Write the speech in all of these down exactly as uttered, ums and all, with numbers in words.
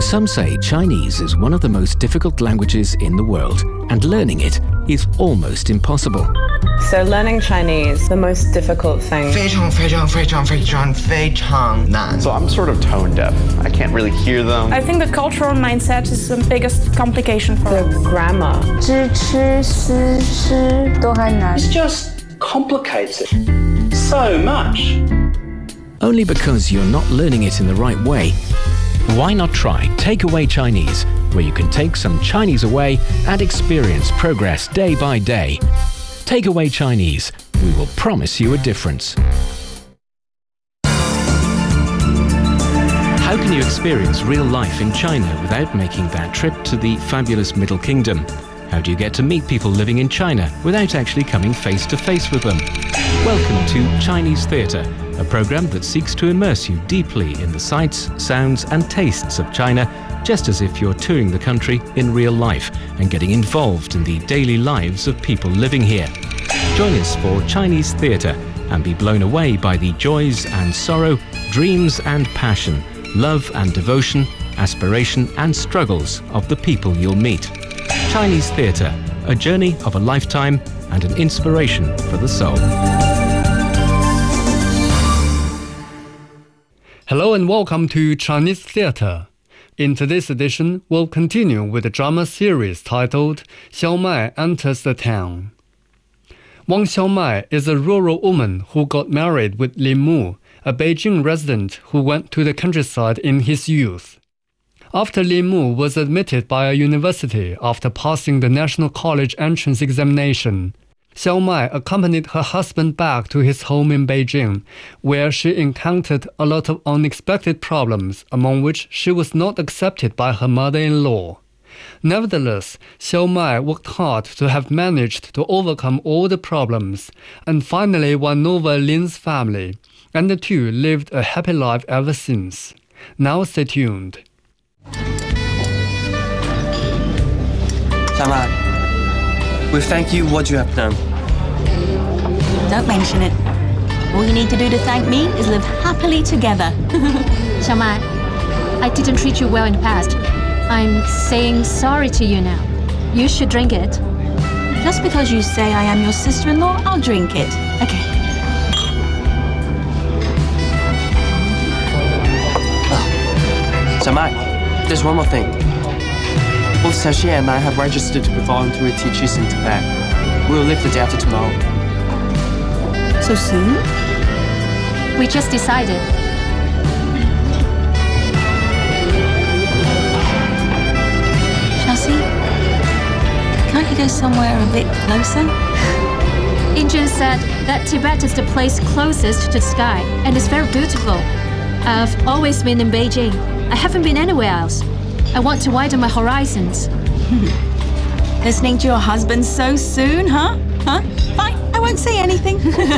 Some say Chinese is one of the most difficult languages in the world, and learning it is almost impossible. So learning Chinese, the most difficult thing. 非常非常非常非常非常难. So I'm sort of tone deaf. I can't really hear them. I think the cultural mindset is the biggest complication for the grammar. 知吃思诗都很难. It's just complicated so much. Only because you're not learning it in the right way. Why not try Takeaway Chinese, where you can take some Chinese away and experience progress day by day. Takeaway Chinese. We will promise you a difference. How can you experience real life in China without making that trip to the fabulous Middle Kingdom? How do you get to meet people living in China without actually coming face to face with them? Welcome to Chinese Theatre, a program that seeks to immerse you deeply in the sights, sounds and tastes of China, just as if you're touring the country in real life and getting involved in the daily lives of people living here. Join us for Chinese Theatre and be blown away by the joys and sorrow, dreams and passion, love and devotion, aspiration and struggles of the people you'll meet. Chinese Theatre, a journey of a lifetime and an inspiration for the soul. Hello and welcome to Chinese Theatre. In today's edition, we'll continue with the drama series titled Xiao Mai Enters the Town. Wang Xiaomai is a rural woman who got married with Lin Mu, a Beijing resident who went to the countryside in his youth. After Lin Mu was admitted by a university after passing the National College entrance examination, Xiao Mai accompanied her husband back to his home in Beijing, where she encountered a lot of unexpected problems, among which she was not accepted by her mother-in-law. Nevertheless, Xiao Mai worked hard to have managed to overcome all the problems, and finally won over Lin's family, and the two lived a happy life ever since. Now stay tuned. Xiao Mai, we thank you what you have done. Don't mention it. All you need to do to thank me is live happily together. Xiao Mai, I didn't treat you well in the past. I'm saying sorry to you now. You should drink it. Just because you say I am your sister-in-law, I'll drink it. Okay. Oh. Xiao Mai, there's one more thing. Both Xiaoxie and I have registered to be voluntary teachers in Tibet. We'll leave the day after tomorrow. So soon? We just decided. Chelsea, can't you go somewhere a bit closer? Injun said that Tibet is the place closest to the sky, and it's very beautiful. I've always been in Beijing. I haven't been anywhere else. I want to widen my horizons. Listening to your husband so soon, huh? Huh? Fine, I won't say anything.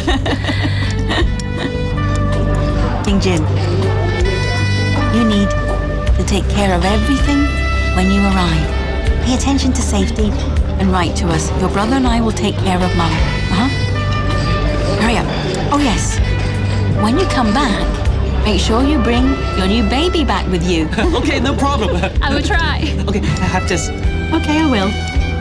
Injun, you need to take care of everything when you arrive. Pay attention to safety and write to us. Your brother and I will take care of Mum. Uh-huh. Hurry up. Oh, yes. When you come back, make sure you bring your new baby back with you. Okay, no problem. I will try. Okay, I have this. Okay, I will.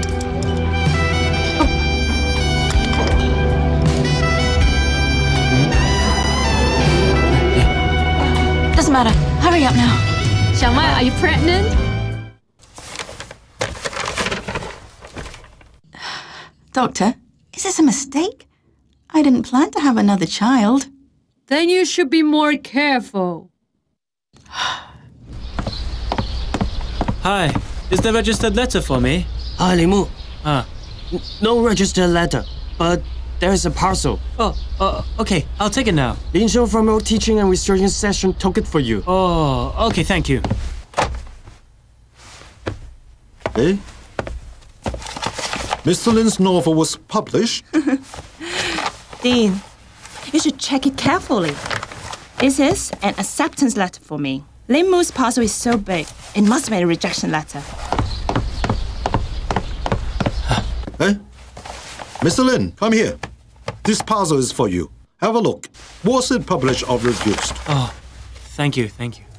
Oh. Doesn't matter. Hurry up now. Xiao Mai, are you pregnant? Doctor, is this a mistake? I didn't plan to have another child. Then you should be more careful. Hi, is there a registered letter for me? Ah, Lin Mu. Ah. No registered letter, but there is a parcel. Oh, uh, okay, I'll take it now. Lin Xiu from our teaching and restoration session took it for you. Oh, okay, thank you. Eh? Mister Lin's novel was published? Dean, you should check it carefully. This is an acceptance letter for me. Lin Mu's parcel is so big, it must be a rejection letter. Eh? Mister Lin, come here. This parcel is for you. Have a look. Was it published or refused? Oh, thank you, thank you.